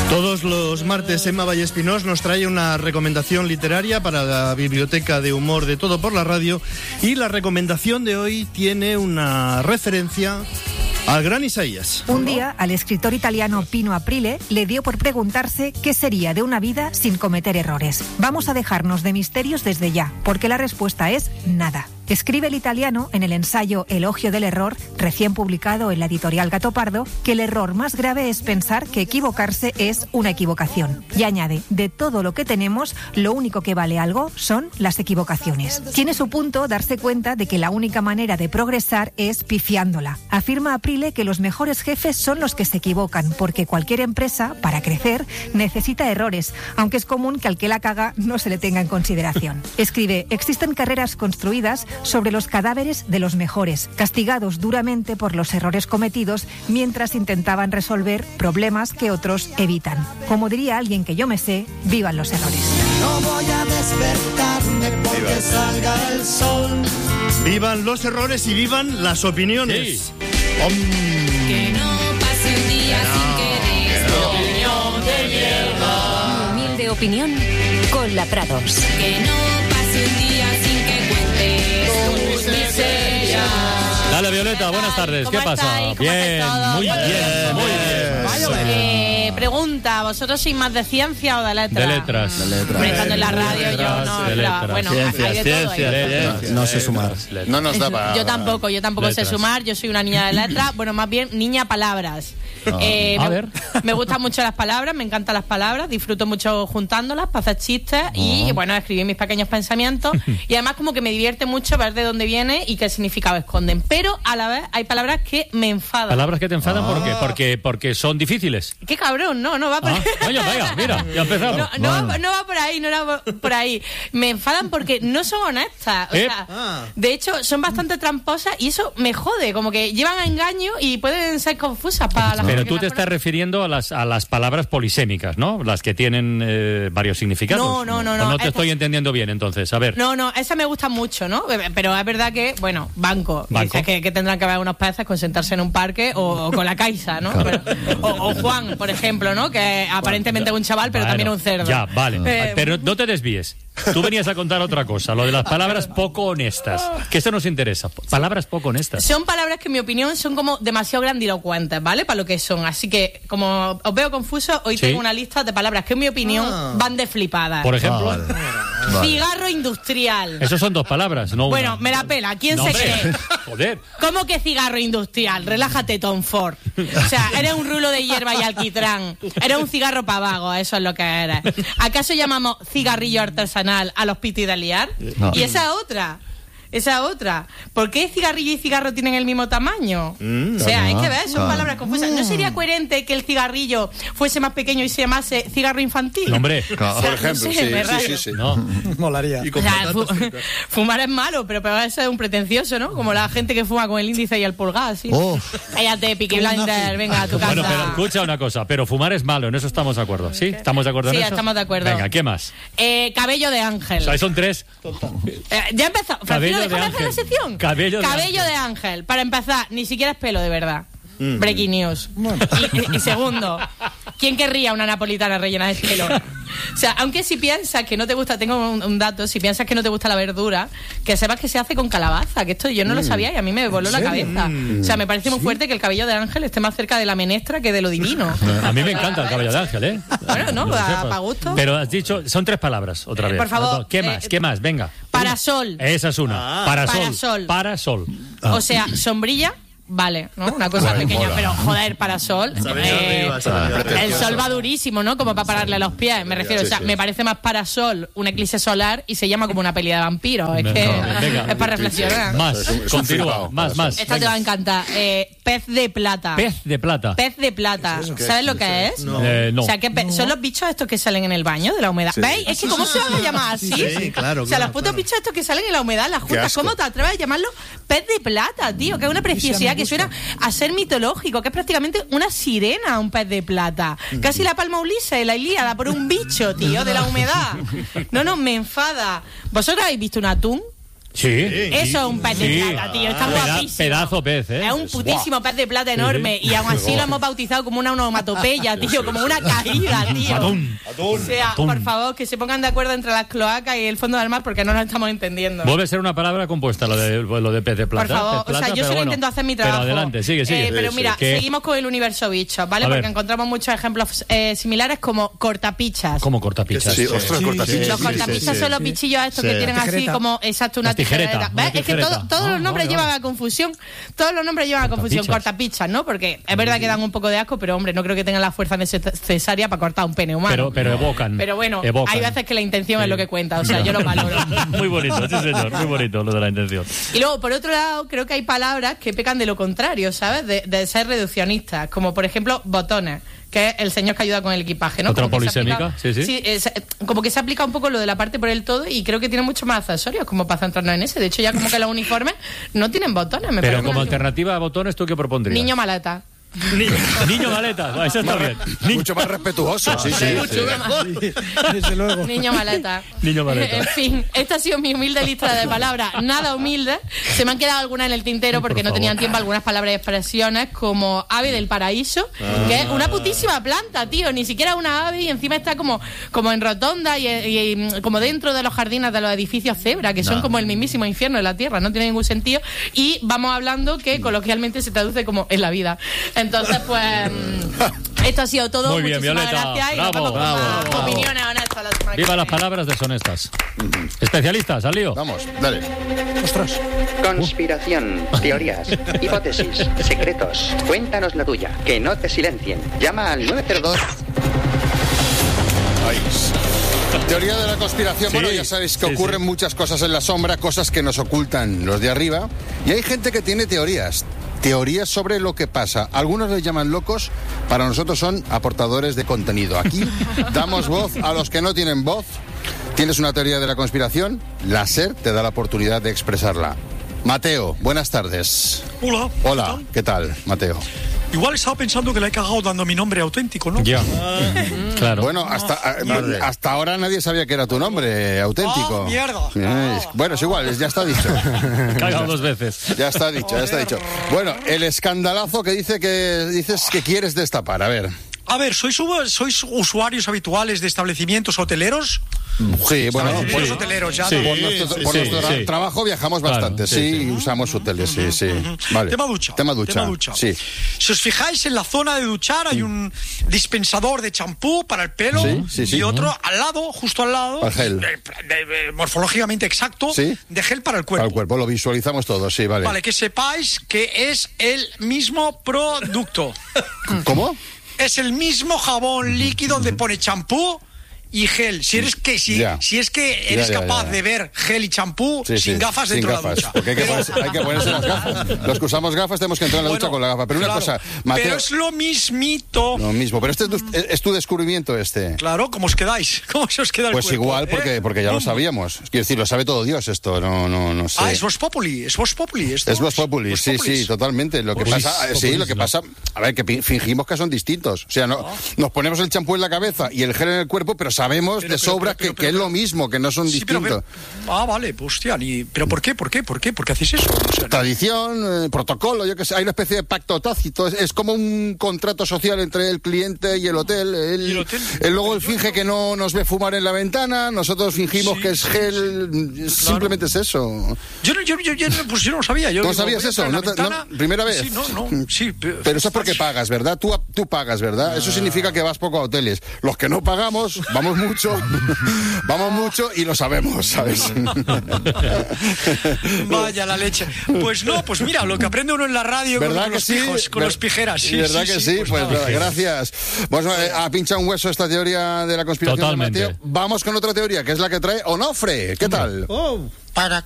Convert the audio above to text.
Todos los martes Emma Vallespinós nos trae una recomendación literaria para la biblioteca de humor de Todo por la Radio, y la recomendación de hoy tiene una referencia al gran Isaías. Un día, al escritor italiano Pino Aprile le dio por preguntarse qué sería de una vida sin cometer errores. Vamos a dejarnos de misterios desde ya, porque la respuesta es nada. Escribe el italiano en el ensayo Elogio del error, recién publicado en la editorial Gato Pardo, que el error más grave es pensar que equivocarse es una equivocación. Y añade, de todo lo que tenemos, lo único que vale algo son las equivocaciones. Tiene su punto darse cuenta de que la única manera de progresar es pifiándola. Afirma Aprile que los mejores jefes son los que se equivocan, porque cualquier empresa, para crecer, necesita errores, aunque es común que al que la caga no se le tenga en consideración. Escribe, existen carreras construidas sobre los cadáveres de los mejores, castigados duramente por los errores cometidos mientras intentaban resolver problemas que otros evitan. Como diría alguien que yo me sé, vivan los errores. No voy a despertarme porque salga el sol. Vivan los errores y vivan las opiniones. Sí. Que no pase un día sin querer. Opinión de mierda. Humilde opinión con la Prados. Que no pase un día sin que cuente tus miserias. Dale, Violeta, buenas tardes. ¿Qué pasa? Bien, muy bien, muy bien. Pregunta, ¿vosotros sois más de ciencia o de letras? De letras. Estando en la radio yo no. De letras. Bueno, hay de todo ahí. No sé sumar. No nos da para... Yo tampoco sé sumar, yo soy una niña de letras, bueno, más bien niña palabras. A ver. Me gustan mucho las palabras, me encantan las palabras, disfruto mucho juntándolas para hacer chistes y, bueno, escribir mis pequeños pensamientos. Y además como que me divierte mucho ver de dónde viene y qué significado esconden. Pero a la vez hay palabras que me enfadan. ¿Palabras que te enfadan? ¿Por qué? Porque son difíciles. ¡Qué cabrón! No va por ahí. Oye, venga, mira, ya empezamos. No va por ahí, no va por ahí. Me enfadan porque no son honestas. O sea, de hecho, son bastante tramposas y eso me jode. Como que llevan a engaño y pueden ser confusas para la gente. Pero tú te estás refiriendo a las palabras polisémicas, ¿no? Las que tienen varios significados. No. No te estoy entendiendo bien, entonces. A ver. No, esa me gusta mucho, ¿no? Pero es verdad que, bueno, banco. Dices que tendrán que haber unos peces con sentarse en un parque o con la Caixa, ¿no? O Juan, por ejemplo, ¿no? Que aparentemente es un chaval, pero también un cerdo. Ya, vale. Pero no te desvíes. Tú venías a contar otra cosa, lo de las palabras poco honestas. Que eso nos interesa. Palabras poco honestas. Son palabras que, en mi opinión, son como demasiado grandilocuentes, ¿vale? Para lo que son. Así que, como os veo confusos, hoy tengo una lista de palabras que, en mi opinión, van de flipadas. Por ejemplo, cigarro industrial. Esos son dos palabras, no bueno, una. me la pela. ¿Quién se cree? Joder. ¿Cómo que cigarro industrial? Relájate, Tom Ford. O sea, eres un rulo de hierba y alquitrán. Eres un cigarro pavago, eso es lo que eres. ¿Acaso llamamos cigarrillo artesanal a los pitis de liar? No. Y esa otra. ¿Por qué cigarrillo y cigarro tienen el mismo tamaño? O sea, hay que ver, son palabras confusas. ¿No sería coherente que el cigarrillo fuese más pequeño y se llamase cigarro infantil? Hombre, O sea, por ejemplo, no sé, sí. no. Molaría. O sea, fumar es malo, pero eso es un pretencioso, ¿no? Como la gente que fuma con el índice y el pulgar, ¿sí? Cállate, Peaky Blinders, venga a tu casa. Bueno, pero escucha una cosa, pero fumar es malo, en eso estamos de acuerdo. ¿Sí? ¿Estamos de acuerdo en eso? Sí, estamos de acuerdo. Venga, ¿qué más? Cabello de ángel. O sea, son tres. Ya empezó. Francisco, déjame hacer la sección. Cabello de ángel. Para empezar, ni siquiera es pelo de verdad. Breaking news. Y segundo, ¿quién querría una napolitana rellena de pelo? O sea, aunque si piensas que no te gusta, tengo un dato, si piensas que no te gusta la verdura, que sepas que se hace con calabaza, que esto yo no lo sabía y a mí me voló la cabeza. O sea, me parece muy fuerte que el cabello de ángel esté más cerca de la menestra que de lo divino. A mí me encanta el cabello de ángel, ¿eh? Bueno, no, para gusto. Pero has dicho, son tres palabras, otra vez. Por favor. ¿Qué más? Venga. Parasol. Esa es una. Parasol. O sea, sombrilla. Vale, ¿no? Una cosa pequeña, pero joder, parasol. El sol va durísimo, ¿no? Como para pararle los pies, me refiero. O sea, me parece más parasol un eclipse solar y se llama como una peli de vampiros. Es que es para reflexionar. Más, continúa, más. Esta te va a encantar. Pez de plata. Pez de plata. ¿Sabes lo que es? No. O sea, son los bichos estos que salen en el baño de la humedad. ¿Veis? Es que ¿cómo se van a llamar así? Sí, claro. O sea, los putos bichos estos que salen en la humedad, las juntas. ¿Cómo te atreves a llamarlo pez de plata, tío? Que es una preciosidad que suena a ser mitológico, que es prácticamente una sirena, un pez de plata. Casi la palma Ulises, la Ilíada, por un bicho, tío, de la humedad. No, me enfada. ¿Vosotros habéis visto un atún? Sí. Eso es un pez de plata, tío. Está guapísimo. Pedazo pez, ¿eh? Es un putísimo pez de plata enorme. Y aún así lo hemos bautizado como una onomatopeya, tío. Como una caída, tío. Atún. O sea, por favor, que se pongan de acuerdo entre las cloacas y el fondo del mar porque no nos estamos entendiendo. Vuelve a ser una palabra compuesta lo de pez de plata. Por favor, pez plata, o sea, yo solo intento hacer mi trabajo. Pero adelante, sigue. Pero mira, seguimos con el universo bichos, ¿vale? Porque encontramos muchos ejemplos similares como cortapichas. ¿Cómo cortapichas? Sí, ostras, cortapichas. Los cortapichas son los bichillos estos que tienen así como, exacto, una tijereta. ¿Ves? Es que todos los nombres llevan a confusión. Todos los nombres llevan a confusión. Cortapichas, ¿no? Porque es verdad que dan un poco de asco, pero hombre, no creo que tengan la fuerza necesaria para cortar un pene humano. Pero evocan. Pero bueno, evocan. hay veces que la intención es lo que cuenta. O sea, yo lo valoro. Muy bonito, sí señor. Muy bonito lo de la intención. Y luego, por otro lado, creo que hay palabras que pecan de lo contrario, ¿sabes? De ser reduccionistas. Como, por ejemplo, botones, que es el señor que ayuda con el equipaje, ¿no? Otra polisémica, sí. Sí, como que se aplica un poco lo de la parte por el todo y creo que tiene mucho más accesorios como para centrarnos en ese. De hecho, ya como que los uniformes no tienen botones. Pero como alternativa a botones, ¿tú qué propondrías? Niño maleta. Niño maleta, eso está bien. Mucho más respetuoso, sí. Desde luego. Niño maleta. Niño maleta. En fin, esta ha sido mi humilde lista de palabras, nada humilde. Se me han quedado algunas en el tintero porque no tenían tiempo, algunas palabras y expresiones como ave del paraíso, que es una putísima planta, tío, ni siquiera una ave y encima está como en rotonda y como dentro de los jardines de los edificios cebra, que son como el mismísimo infierno de la tierra, no tiene ningún sentido y vamos hablando que coloquialmente se traduce como en la vida. Entonces, pues, esto ha sido todo. Muy bien, muchísimas Violeta. gracias y nos vemos con más opiniones honestas la semana que Viva viene. las palabras deshonestas. Especialistas, al lío. Vamos, dale. Ostras. Conspiración, teorías, hipótesis, secretos. Cuéntanos la tuya, que no te silencien. Llama al 902. Ahí. Teoría de la conspiración. Sí, Bueno, ya sabéis que sí, ocurren muchas cosas en la sombra, cosas que nos ocultan los de arriba. Y hay gente que tiene teorías sobre lo que pasa. Algunos les llaman locos, para nosotros son aportadores de contenido. Aquí damos voz a los que no tienen voz. ¿Tienes una teoría de la conspiración? La SER te da la oportunidad de expresarla. Mateo, buenas tardes. Hola. Hola, ¿qué tal, Mateo? Igual estaba pensando que la he cagado dando mi nombre auténtico, ¿no? Ya. Claro. Bueno, hasta ahora nadie sabía que era tu nombre auténtico. ¡Ah, mierda! Bueno, es igual, ya está dicho. Cagado 2 veces. Ya está dicho. Bueno, el escandalazo que dices que quieres destapar, a ver. A ver, ¿sois usuarios habituales de establecimientos hoteleros? Sí, bueno, Establecimientos hoteleros, ya. Sí. ¿no? por nuestro trabajo viajamos bastante, Claro, sí, usamos hoteles, sí. Vale. Tema ducha. Sí. Si os fijáis, en la zona de duchar hay un dispensador de champú para el pelo Sí. y otro al lado, justo al lado, Para el gel. morfológicamente exacto, Sí. de gel para el cuerpo. Para el cuerpo, lo visualizamos todo, sí, vale. Vale, que sepáis que es el mismo producto. ¿Cómo? Es el mismo jabón líquido donde pone champú y gel. Si es que eres capaz de ver gel y champú sin gafas dentro de la ducha. Porque hay que ponerse las gafas. Los que usamos gafas tenemos que entrar en la ducha con la gafa. Pero una cosa, Mateo. Pero es lo mismito. Lo mismo, pero es tu descubrimiento este. Claro, ¿cómo os quedáis? ¿Cómo se os queda el Pues cuerpo? igual, porque ya lo sabíamos. Quiero decir, lo sabe todo Dios esto, no sé. Es Vox Populi, esto. Es Vox Populi, sí, totalmente. Lo que pasa, a ver, que fingimos que son distintos. O sea, nos ponemos el champú en la cabeza y el gel en el cuerpo, pero sabemos de sobra que es lo mismo, que no son distintos. Vale, pues hostia, ¿pero por qué? ¿Por qué hacéis eso? O sea, Tradición, protocolo, yo qué sé, hay una especie de pacto tácito, es como un contrato social entre el cliente y el hotel. Él finge que no nos ve fumar en la ventana, nosotros fingimos que es gel, simplemente es eso. Yo no lo sabía. ¿No sabías eso? ¿Primera vez? Sí, pero eso es porque pagas, ¿verdad? Tú pagas, ¿verdad? Eso significa que vas poco a hoteles. Los que no pagamos, vamos mucho y lo sabemos, ¿sabes? Vaya la leche. Pues mira, lo que aprende uno en la radio con los pijos, con los pijeras. Sí, ¿verdad que sí? Pues nada, gracias. Bueno, ha pinchado un hueso esta teoría de la conspiración. Totalmente. De Mateo. Vamos con otra teoría, que es la que trae Onofre. ¿Qué tal? Para